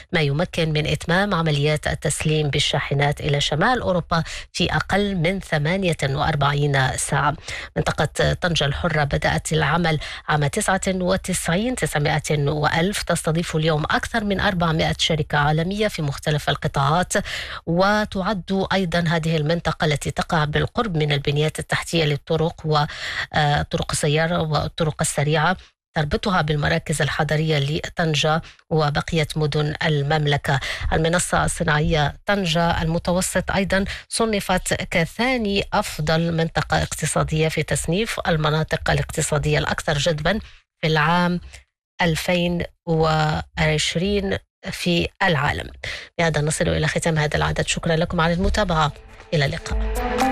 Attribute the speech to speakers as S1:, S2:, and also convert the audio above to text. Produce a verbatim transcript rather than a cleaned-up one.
S1: ما يمكن من إتمام عمليات التسليم بالشاحنات إلى شمال أوروبا في أقل من ثمانية وأربعين ساعة. منطقة طنجة الحرة بدأت العمل عام تسعة وتسعين تسعمائة وألف، تستضيف اليوم أكثر من أربعمائة شركة عالمية في مختلف القطاعات، وتعد أيضا هذه المنطقة التي تقع بالقرب من البنيات التحتية للطرق وطرق السيارة والطرق السريعة، تربطها بالمراكز الحضرية لطنجة وبقية مدن المملكة. المنصة الصناعية طنجة المتوسط أيضا صنفت كثاني أفضل منطقة اقتصادية في تصنيف المناطق الاقتصادية الأكثر جذبا في العام ألفين وعشرين في العالم. بهذا نصل إلى ختام هذا العدد، شكرا لكم على المتابعة، إلى اللقاء.